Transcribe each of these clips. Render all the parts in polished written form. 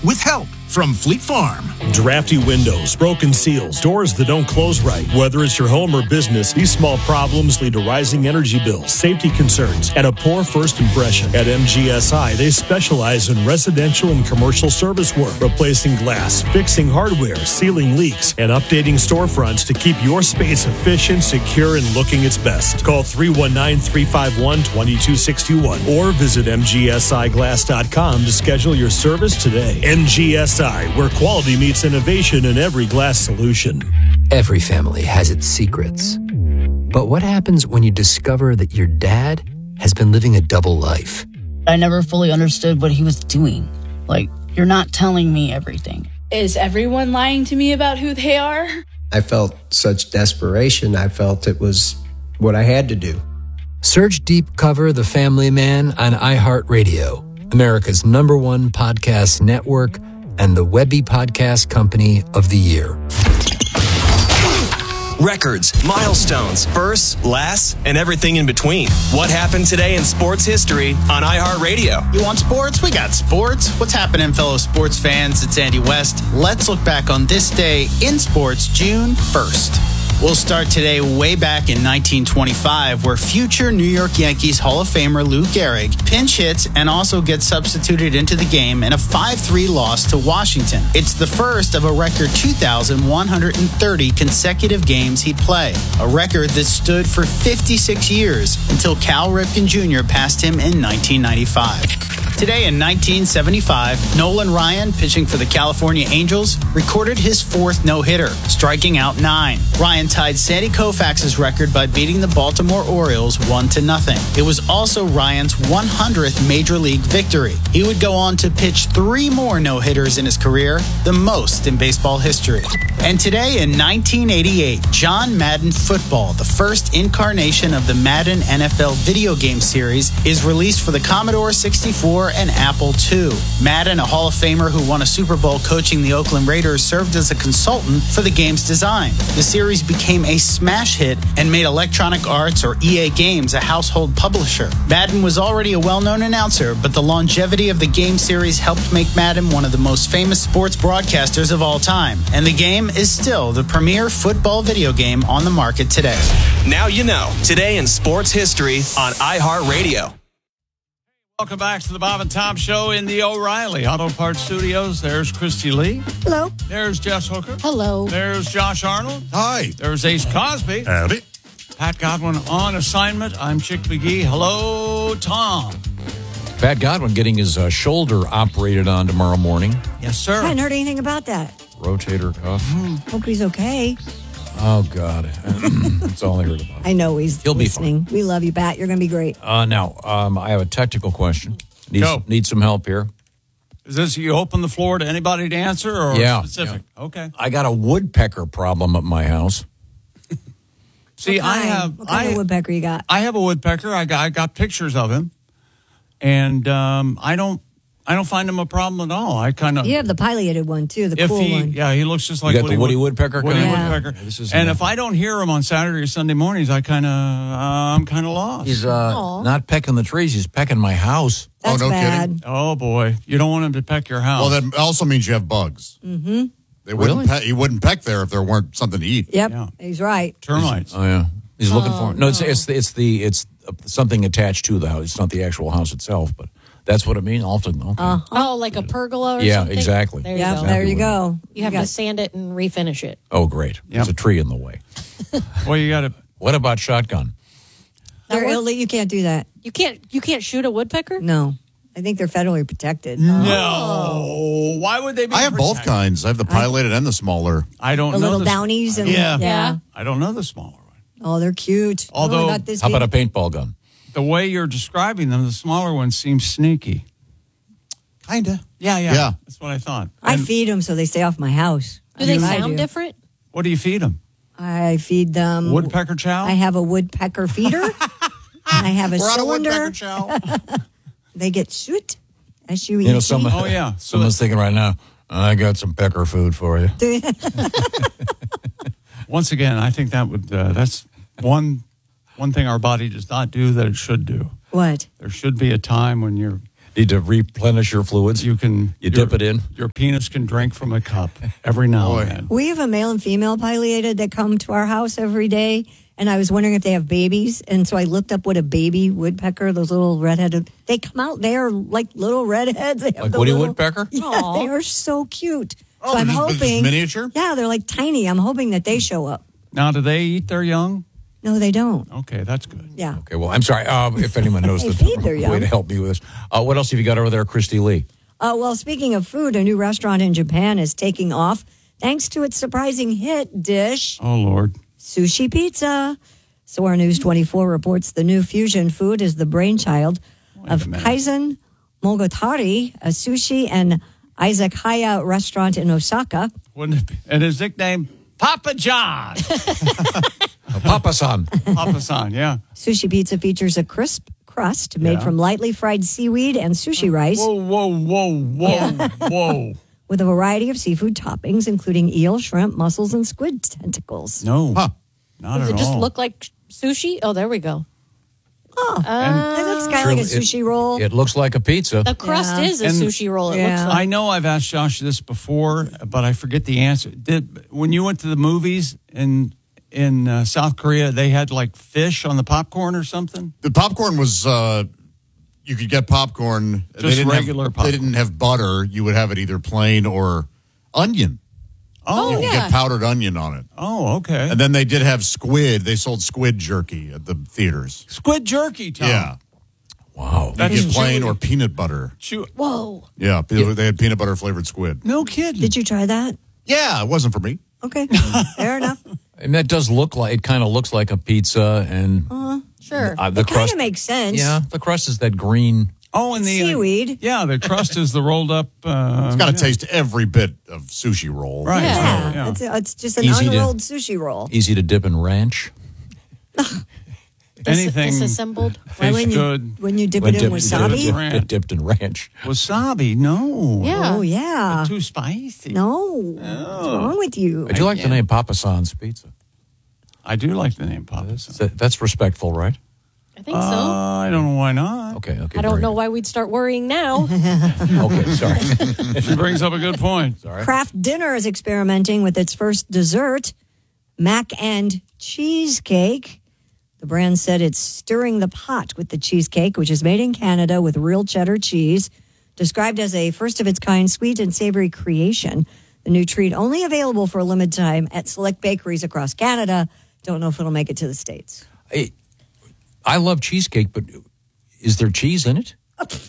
with help from Fleet Farm. Drafty windows, broken seals, doors that don't close right. Whether it's your home or business, these small problems lead to rising energy bills, safety concerns, and a poor first impression. At MGSI, they specialize in residential and commercial service work, replacing glass, fixing hardware, sealing leaks, and updating storefronts to keep your space efficient, secure, and looking its best. Call 319-351-2261 or visit mgsiglass.com to schedule your service today. MGSI, where quality meets innovation in every glass solution. Every family has its secrets. But what happens when you discover that your dad has been living a double life? I never fully understood what he was doing. Like, you're not telling me everything. Is everyone lying to me about who they are? I felt such desperation. I felt it was what I had to do. Search Deep Cover The Family Man on iHeartRadio, America's #1 podcast network and the Webby Podcast Company of the Year. Records, milestones, firsts, lasts, and everything in between. What happened today in sports history on iHeartRadio? You want sports? We got sports. What's happening, fellow sports fans? It's Andy West. Let's look back on this day in sports, June 1st. We'll start today way back in 1925, where future New York Yankees Hall of Famer Lou Gehrig pinch hits and also gets substituted into the game in a 5-3 loss to Washington. It's the first of a record 2,130 consecutive games he'd play, a record that stood for 56 years until Cal Ripken Jr. passed him in 1995. Today in 1975, Nolan Ryan, pitching for the California Angels, recorded his 4th no-hitter, striking out 9. Ryan tied Sandy Koufax's record by beating the Baltimore Orioles 1-0. It was also Ryan's 100th Major League victory. He would go on to pitch 3 more no-hitters in his career, the most in baseball history. And today in 1988, John Madden Football, the first incarnation of the Madden NFL video game series, is released for the Commodore 64 and Apple II. Madden, a Hall of Famer who won a Super Bowl coaching the Oakland Raiders, served as a consultant for the game's design. The series became a smash hit and made Electronic Arts, or EA Games, a household publisher. Madden was already a well-known announcer, but the longevity of the game series helped make Madden one of the most famous sports broadcasters of all time. And the game is still the premier football video game on the market today. Now you know. Today in sports history on iHeartRadio. Welcome back to the Bob and Tom Show in the O'Reilly Auto Parts Studios. There's Christy Lee. Hello. There's Jess Hooker. Hello. There's Josh Arnold. Hi. There's Ace Cosby. Howdy. Pat Godwin on assignment. I'm Chick McGee. Hello, Tom. Pat Godwin getting his shoulder operated on tomorrow morning. Yes, sir. I hadn't heard anything about that. Rotator cuff. Hope he's okay. Oh, God. That's all I heard about. I know he'll listening. Be fine. We love you, Pat. You're going to be great. Now, I have a technical question. Need some help here. Is this, you open the floor to anybody to answer or specific? Yeah. Okay. I got a woodpecker problem at my house. See, What kind of woodpecker you got? I have a woodpecker. I got pictures of him. And I don't find him a problem at all. You have the pileated one, too, the cool one. Yeah, he looks just like you got the Woody Woodpecker. Woodpecker. And if I don't hear him on Saturday or Sunday mornings, I'm kind of lost. He's not pecking the trees. He's pecking my house. That's bad. Kidding. Oh, boy. You don't want him to peck your house. Well, that also means you have bugs. Mm-hmm. He wouldn't peck there if there weren't something to eat. Yep, He's right. Termites. Oh, yeah. He's looking for it. No, it's something attached to the house. It's not the actual house itself, but that's what it means. Often, okay. Oh, like a pergola or something? Yeah, exactly. There you go. You have to sand it and refinish it. Oh, great. There's a tree in the way. Well, you got to. What about shotgun? They're illegal. You can't do that. You can't shoot a woodpecker? No. I think they're federally protected. No. Why would they be I have both kinds. I have the pileated and the smaller. I don't know. The little downies. And yeah. I don't know the smaller one. Oh, they're cute. Although, how about a paintball gun? The way you're describing them, the smaller ones seem sneaky. Kinda. Yeah. That's what I thought. I feed them so they stay off my house. Do they sound different? What do you feed them? I feed them woodpecker chow. I have a woodpecker feeder. And I have a cylinder. We're on a woodpecker chow. They get shoot. S-U-E-T. Someone's thinking right now, I got some pecker food for you. Once again, I think that's one thing our body does not do that it should do. What? There should be a time when you're Need to replenish your fluids. You dip it in. Your penis can drink from a cup every now and then. We have a male and female pileated that come to our house every day, and I was wondering if they have babies, and so I looked up what a baby woodpecker, those little redheaded, they come out, they are like little redheads. They have Like the Woody little- Woodpecker? Yeah, they are so cute. Oh, so I'm they're just hoping. miniature? Yeah, they're like tiny. I'm hoping that they show up. Now, do they eat their young? No, they don't. Okay, that's good. Yeah. Okay, well, I'm sorry. If anyone knows They the feed their way young. to help me with this. What else have you got over there, Christy Lee? Well, speaking of food, a new restaurant in Japan is taking off thanks to its surprising hit dish, Oh, Lord. sushi pizza. Soar News 24 reports the new fusion food is the brainchild of Kaizen Mogatari, a sushi and izakaya restaurant in Osaka. Wouldn't it be? And his nickname, Papa John. Papa-san. Papa-san, yeah. Sushi pizza features a crisp crust made from lightly fried seaweed and sushi rice. Whoa. With a variety of seafood toppings, including eel, shrimp, mussels, and squid tentacles. No, not Does at it just all. look like sushi? Oh, there we go. It looks kind of like a sushi roll. It looks like a pizza. The crust is a And- sushi roll. It looks like. I know I've asked Josh this before, but I forget the answer. When you went to the movies in South Korea, they had like fish on the popcorn or something? The popcorn was, you could get popcorn. Just regular popcorn. They didn't have butter. You would have it either plain or onion. Oh, You could get powdered onion on it. Oh, okay. And then they did have squid. They sold squid jerky at the theaters. Squid jerky, Tom. Yeah. Wow. You That's get plain chewy. or peanut butter. Whoa. Yeah, they had peanut butter flavored squid. No kidding. Did you try that? Yeah, it wasn't for me. Okay, fair enough. And that does look like, it kind of looks like a pizza. And Sure. the It kind crust of makes sense. Yeah, the crust is that green. Oh, and the Seaweed. Yeah, the crust is the rolled up. It's got to taste every bit of sushi roll. Right. Yeah, It's just an Easy to- unrolled sushi roll. Easy to dip in ranch. Anything disassembled. Why tastes when you good. when you dip it in wasabi? Dipped in ranch. Wasabi? No. Yeah. Oh yeah. Too spicy. No. What's wrong with you? I do like the name Papa-san's Pizza. I do like the name Papa-san. That's respectful, right? I think so. I don't know why not. Okay. I don't know why we'd start worrying now. Okay, sorry. She brings up a good point. Sorry. Kraft Dinner is experimenting with its first dessert, mac and cheesecake. The brand said it's stirring the pot with the cheesecake, which is made in Canada with real cheddar cheese. Described as a first-of-its-kind sweet and savory creation. The new treat only available for a limited time at select bakeries across Canada. Don't know if it'll make it to the States. I love cheesecake, but is there cheese in it?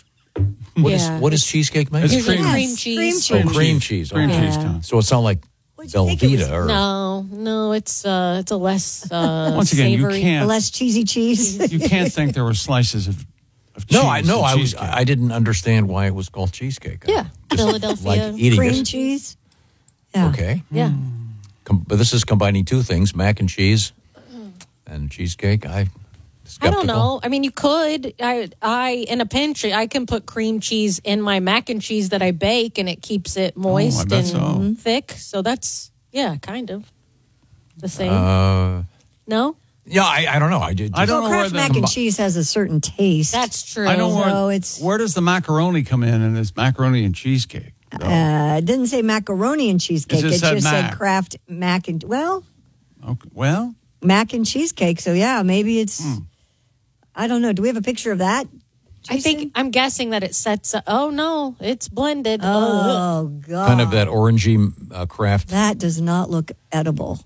What is cheesecake made? It's of? cream. Cream cheese. Oh, cream cheese. Cream Okay. cheese, Tom. So it sounds like Velveeta or No, it's a less Once again, you savory. can't. Less cheesy cheese. You can't think there were slices of cheese. No, I know. in cheesecake. I didn't understand why it was called cheesecake. Yeah, Philadelphia. Like eating Cream it. cheese. Yeah. Okay. Yeah. But this is combining two things: mac and cheese and cheesecake. I Skeptical. don't know. I mean, you could. I in a pinch, I can put cream cheese in my mac and cheese that I bake, and it keeps it moist bet and so. thick. So that's kind of the same. No, Yeah, I don't know. I did. I don't know where Kraft the mac and cheese has a certain taste. that's true. I don't So where, it's- where does the macaroni come in this macaroni and cheesecake? It didn't say macaroni and cheesecake. It It just just said said mac. Kraft mac and Okay. Well, mac and cheesecake. So yeah, maybe it's. I don't know. Do we have a picture of that? I think I'm guessing that it sets. Oh no, it's blended. Oh god! kind of that orangey Kraft. That does not look edible.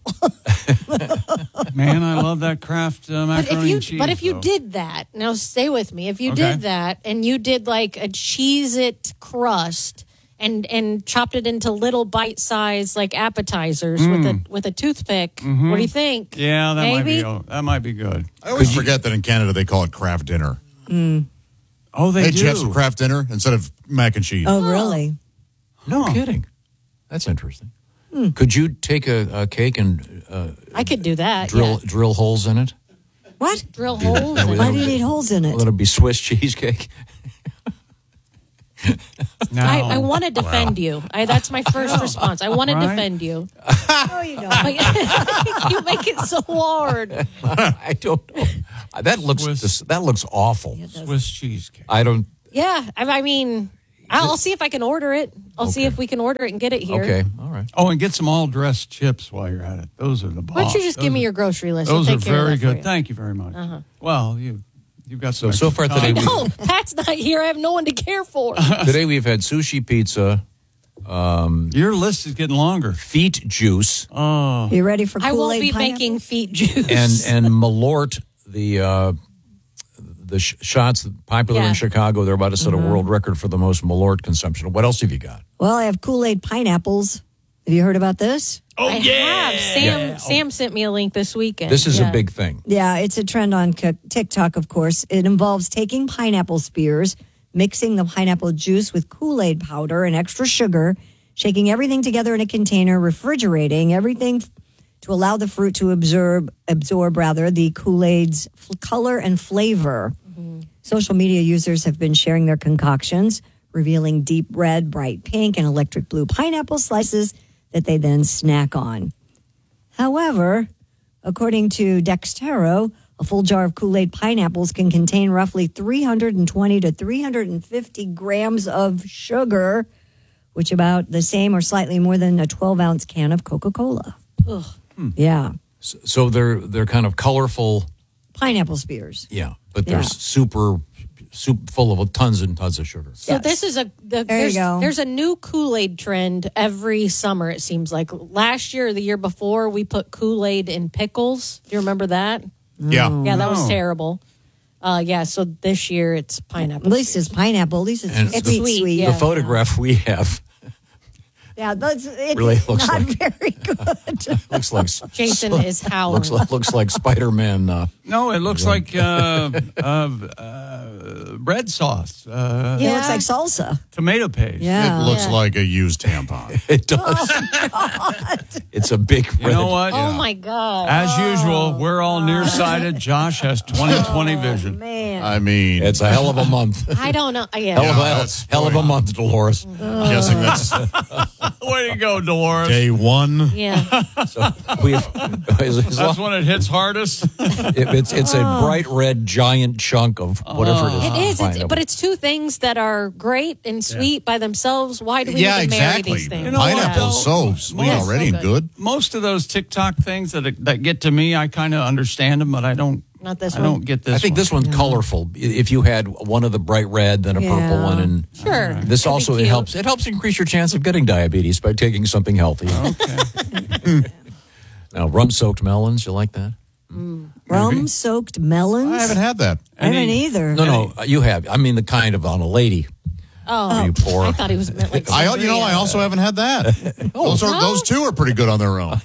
man, I love that Kraft macaroni and cheese. But if you though. did that, now stay with me. If you Okay. did that and you did like a Cheez-It crust and chopped it into little bite-sized like appetizers with a toothpick, what do you think? Yeah, Maybe? that might be good. I always forget that in Canada they call it Kraft dinner. Oh, they Hey, do. did you have some Kraft dinner instead of mac and cheese? Oh really? No kidding. That's interesting. Could you take a cake and I could do that. drill holes in it? What? Drill holes. Yeah, in Why it. do you need holes in it? Let it be Swiss cheesecake. No. I want to defend you. That's my first response. I want to Right. defend you. Oh, you don't. You make it so hard. I don't know. That looks awful. Swiss cheesecake. I don't. Yeah, I mean, I'll see if I can order it. I'll see if we can order it and get it here. Okay, all right. Oh, and get some all-dressed chips while you're at it. Those are the boss. Why don't you just give me your grogrocery list? Those I'll are take care of very that for good. you. Thank you very much. Well, you've got some. So far extra today, time. No, Pat's not here. I have no one to care for. Today we've had sushi pizza, Your list is getting longer. feet juice, You ready for I Kool-Aid won't be pineapple? making feet juice. and Malort, the shots popular Yeah. in Chicago. They're about to set a world record for the most Malort consumption. What else have you got? Well, I have Kool-Aid pineapples. Have you heard about this? I have. Sam sent me a link this weekend. This is a big thing. Yeah, it's a trend on TikTok, of course. It involves taking pineapple spears, mixing the pineapple juice with Kool-Aid powder and extra sugar, shaking everything together in a container, refrigerating everything to allow the fruit to absorb the Kool-Aid's color and flavor. Social media users have been sharing their concoctions, revealing deep red, bright pink, and electric blue pineapple slices that they then snack on. However, according to Dextero, a full jar of Kool-Aid pineapples can contain roughly 320 to 350 grams of sugar, which about the same or slightly more than a 12-ounce can of Coca-Cola. Ugh. Yeah. So they're kind of colorful. Pineapple spears. Yeah, but they're soup full of tons and tons of sugar. So this is there's a new Kool-Aid trend every summer, it seems like. Last year or the year before, we put Kool-Aid in pickles. Do you remember that? Yeah. Yeah, that was terrible. So this year it's pineapple. At least it's pineapple. At least And it's the- sweet. The photograph we have Yeah, it's really looks not like very good. looks like Jason is howling. looks like Spider-Man. No, it looks like bread sauce. It looks like salsa. Tomato paste. Yeah. It looks like a used tampon. It does. It's a big red. You know what? Oh my God. As usual, we're all nearsighted. Josh has 20/20 vision. Man. I mean, It's a hell of a month. I don't know. Hell of a month, Dolores. guessing that's Way to go, Dolores. day one. Yeah. So That's when it hits hardest. it's a bright red giant chunk of whatever it is. It is, Pineapple. but it's two things that are great and sweet by themselves. Why do we Yeah, even marry exactly. these things? You know what, Pineapple's though? so sweet Yes, already so and good. Most of those TikTok things that get to me, I kind of understand them, but I don't. Not this I one. don't get this. I think this one's colorful. If you had one of the bright red, then a purple Yeah. one, and Sure. this That'd also be it cute. helps increase your chance of getting diabetes by taking something healthy. Okay. Now, rum-soaked melons, you like that? Rum-soaked melons? I haven't had that. I haven't either. No, you have. I mean, the kind of on a lady. Oh, You pour. I thought he was meant like. I sangria. also haven't had that. Those two are pretty good on their own.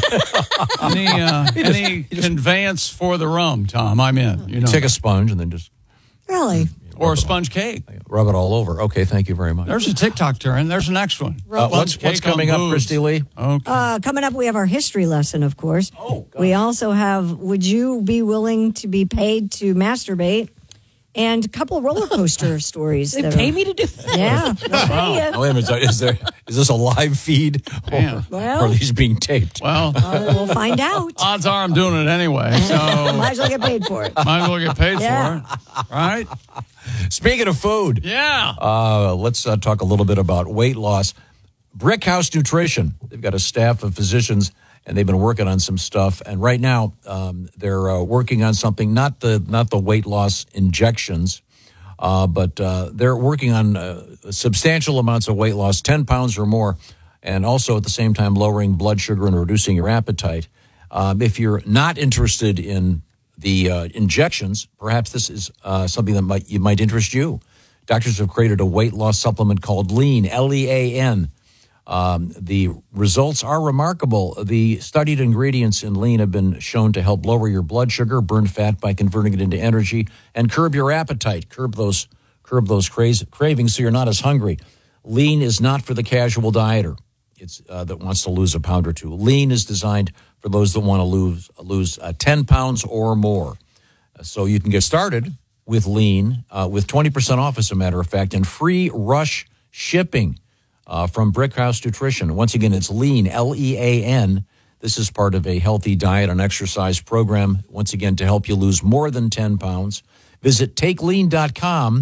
Any conveyance for the rum, Tom? I'm in. You know, Take a sponge and then just Really? or a sponge cake. rub it all over. Okay, thank you very much. There's a TikTok trend. There's the next one. What's Sponge cake coming on up, boobs. Christy Lee? Okay. Coming up, we have our history lesson, of course. Oh, gosh. We also have, would you be willing to be paid to masturbate? And a couple roller coaster stories. They that pay are- me to do that. Yeah. they'll pay you. Oh, wait a minute. Is this a live feed? Yeah. Or are these being taped? Well, We'll find out. odds are I'm doing it anyway, so Might as well get paid for it. might as well get paid Yeah. for it. Right? Speaking of food, Yeah. let's talk a little bit about weight loss. Brick House Nutrition. They've got a staff of physicians, and they've been working on some stuff. And right now, they're working on something, not the weight loss injections, but they're working on substantial amounts of weight loss, 10 pounds or more, and also at the same time lowering blood sugar and reducing your appetite. If you're not interested in the injections, perhaps this is something that might interest you. Doctors have created a weight loss supplement called Lean, L-E-A-N. The results are remarkable. The studied ingredients in Lean have been shown to help lower your blood sugar, burn fat by converting it into energy, and curb your appetite, curb those cravings so you're not as hungry. Lean is not for the casual dieter. It's that wants to lose a pound or two. Lean is designed for those that want to lose 10 pounds or more. So you can get started with Lean with 20% off, as a matter of fact, and free rush shipping from Brick House Nutrition. Once again, it's Lean, L-E-A-N. This is part of a healthy diet and exercise program, once again, to help you lose more than 10 pounds. Visit TakeLean.com.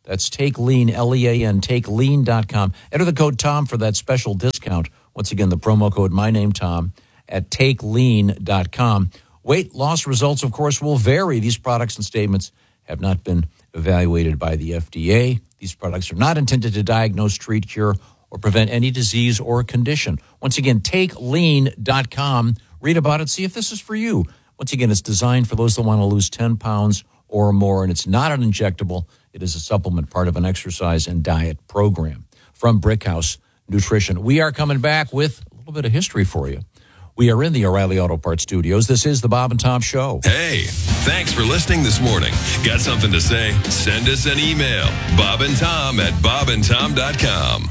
That's Take Lean, Lean, TakeLean.com. Enter the code TOM for that special discount. Once again, the promo code, my name, Tom, at TakeLean.com. Weight loss results, of course, will vary. These products and statements have not been evaluated by the FDA. These products are not intended to diagnose, treat, cure, or prevent any disease or condition. Once again, TakeLean.com. Read about it. See if this is for you. Once again, it's designed for those that want to lose 10 pounds or more, and it's not an injectable. It is a supplement, part of an exercise and diet program from Brickhouse Nutrition. We are coming back with a little bit of history for you. We are in the O'Reilly Auto Parts studios. This is the Bob and Tom Show. Hey, thanks for listening this morning. Got something to say? Send us an email. bobandtom@bobandtom.com.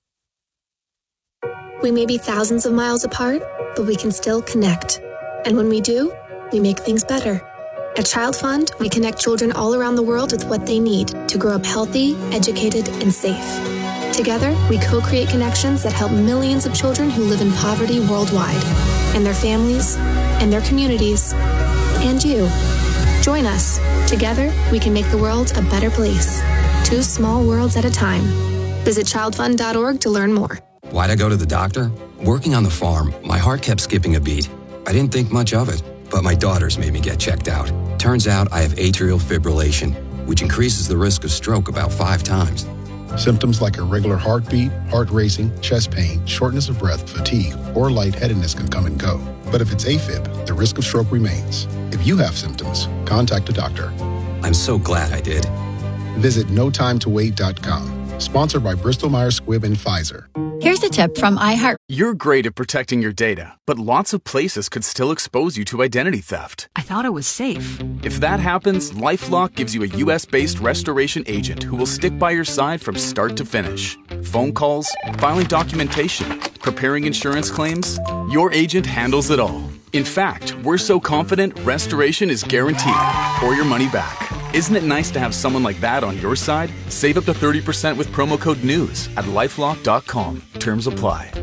We may be thousands of miles apart, but we can still connect. And when we do, we make things better. At Child Fund, we connect children all around the world with what they need to grow up healthy, educated, and safe. Together, we co-create connections that help millions of children who live in poverty worldwide, and their families, and their communities, and you. Join us. Together, we can make the world a better place. 2 small worlds at a time. Visit childfund.org to learn more. Why'd I go to the doctor? Working on the farm, my heart kept skipping a beat. I didn't think much of it, but my daughters made me get checked out. Turns out I have atrial fibrillation, which increases the risk of stroke about 5 times. Symptoms like irregular heartbeat, heart racing, chest pain, shortness of breath, fatigue, or lightheadedness can come and go. But if it's AFib, the risk of stroke remains. If you have symptoms, contact a doctor. I'm so glad I did. Visit notimetowait.com. Sponsored by Bristol-Myers Squibb and Pfizer. Here's a tip from iHeart. You're great at protecting your data, but lots of places could still expose you to identity theft. I thought it was safe. If that happens, LifeLock gives you a U.S.-based restoration agent who will stick by your side from start to finish. Phone calls, filing documentation, preparing insurance claims, your agent handles it all. In fact, we're so confident restoration is guaranteed or your money back. Isn't it nice to have someone like that on your side? Save up to 30% with promo code NEWS at LifeLock.com. Terms apply.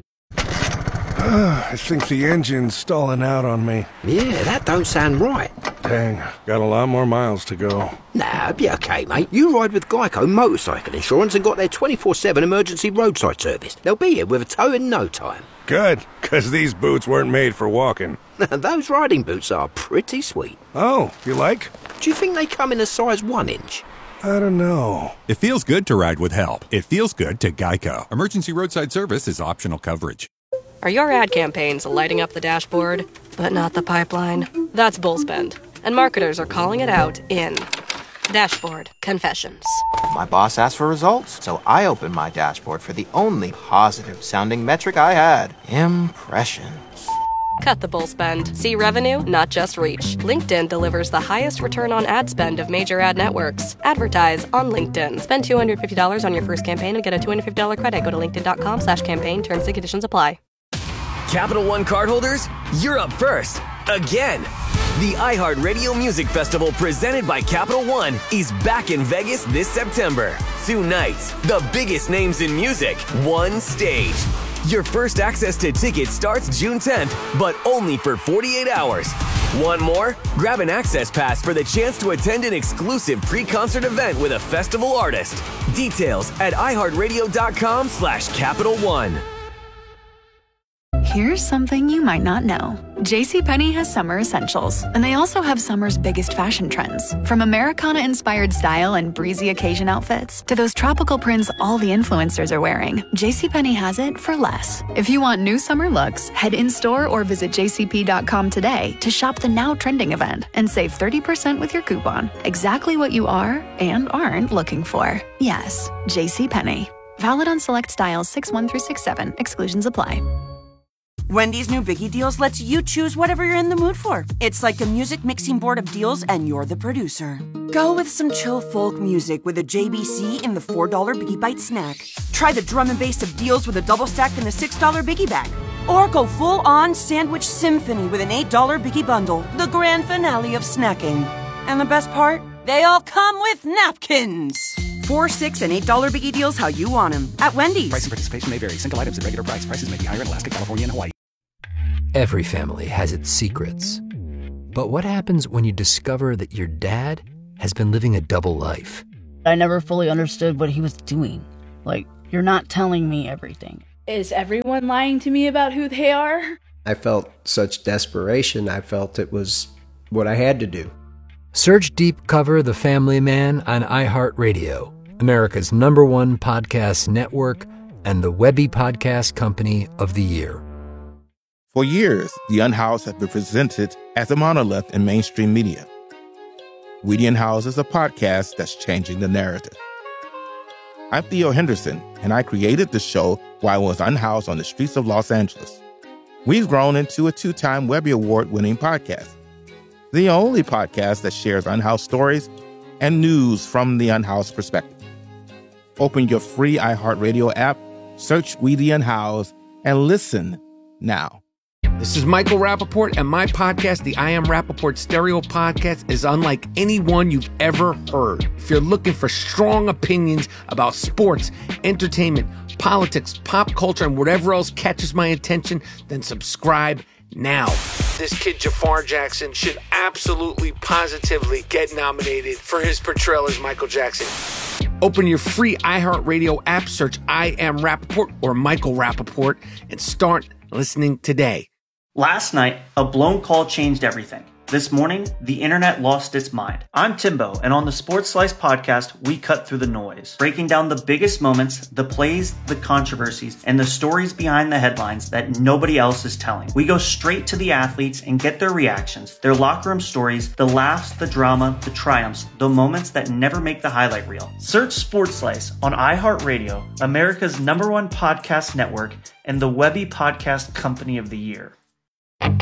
I think the engine's stalling out on me. Yeah, that don't sound right. Dang, got a lot more miles to go. Nah, be okay, mate. You ride with Geico Motorcycle Insurance and got their 24/7 emergency roadside service. They'll be here with a tow in no time. Good, because these boots weren't made for walking. Those riding boots are pretty sweet. Oh, you like? Do you think they come in a size 1 inch? I don't know. It feels good to ride with help. It feels good to Geico. Emergency roadside service is optional coverage. Are your ad campaigns lighting up the dashboard, but not the pipeline? That's bullspend. And marketers are calling it out in Dashboard Confessions. My boss asked for results, so I opened my dashboard for the only positive-sounding metric I had. Impressions. Cut the bull spend. See revenue, not just reach. LinkedIn delivers the highest return on ad spend of major ad networks. Advertise on LinkedIn. Spend $250 on your first campaign and get a $250 credit. Go to linkedin.com/campaign. Terms and conditions apply. Capital One cardholders, you're up first. Again. The iHeartRadio Music Festival presented by Capital One is back in Vegas this September. 2 nights, the biggest names in music, 1 stage. Your first access to tickets starts June 10th, but only for 48 hours. Want more? Grab an access pass for the chance to attend an exclusive pre-concert event with a festival artist. Details at iHeartRadio.com/Capital One. Here's something you might not know. JCPenney has summer essentials, and they also have summer's biggest fashion trends. From Americana-inspired style and breezy occasion outfits to those tropical prints all the influencers are wearing, JCPenney has it for less. If you want new summer looks, head in-store or visit jcp.com today to shop the now trending event and save 30% with your coupon. Exactly what you are and aren't looking for. Yes, JCPenney. Valid on select styles 6/1 through 6/7. Exclusions apply. Wendy's new Biggie Deals lets you choose whatever you're in the mood for. It's like a music mixing board of deals, and you're the producer. Go with some chill folk music with a JBC in the $4 Biggie Bite snack. Try the drum and bass of deals with a double stack in the $6 Biggie Bag. Or go full-on sandwich symphony with an $8 Biggie Bundle, the grand finale of snacking. And the best part? They all come with napkins. 4, 6, and $8 Biggie Deals how you want them at Wendy's. Price and participation may vary. Single items at regular price. Prices may be higher in Alaska, California, and Hawaii. Every family has its secrets. But what happens when you discover that your dad has been living a double life? I never fully understood what he was doing. Like, you're not telling me everything. Is everyone lying to me about who they are? I felt such desperation. I felt it was what I had to do. Search Deep Cover The Family Man on iHeartRadio, America's #1 podcast network and the Webby Podcast Company of the Year. For years, The Unhoused have been presented as a monolith in mainstream media. We The Unhoused is a podcast that's changing the narrative. I'm Theo Henderson, and I created the show while I was unhoused on the streets of Los Angeles. We've grown into a 2-time Webby Award-winning podcast, the only podcast that shares unhoused stories and news from the unhoused perspective. Open your free iHeartRadio app, search We The Unhoused, and listen now. This is Michael Rappaport, and my podcast, the I Am Rappaport Stereo Podcast, is unlike any one you've ever heard. If you're looking for strong opinions about sports, entertainment, politics, pop culture, and whatever else catches my attention, then subscribe now. This kid, Jafar Jackson, should absolutely, positively get nominated for his portrayal as Michael Jackson. Open your free iHeartRadio app, search I Am Rappaport or Michael Rappaport, and start listening today. Last night, a blown call changed everything. This morning, the internet lost its mind. I'm Timbo, and on the Sports Slice podcast, we cut through the noise, breaking down the biggest moments, the plays, the controversies, and the stories behind the headlines that nobody else is telling. We go straight to the athletes and get their reactions, their locker room stories, the laughs, the drama, the triumphs, the moments that never make the highlight reel. Search Sports Slice on iHeartRadio, America's #1 podcast network, and the Webby Podcast Company of the Year.